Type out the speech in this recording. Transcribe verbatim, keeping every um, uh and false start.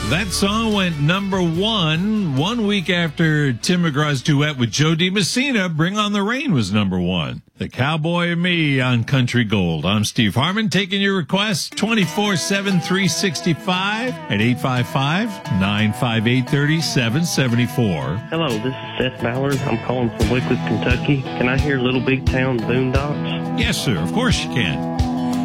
That song went number one one week after Tim McGraw's duet with Joe DiMessina, Bring on the Rain, was number one. The Cowboy and Me on Country Gold. I'm Steve Harmon, taking your requests twenty-four seven, three sixty-five at eight five five, nine five eight, three seven seven four. Hello, this is Seth Ballard. I'm calling from Wickliffe, Kentucky. Can I hear Little Big Town Boondocks? Yes, sir. Of course you can.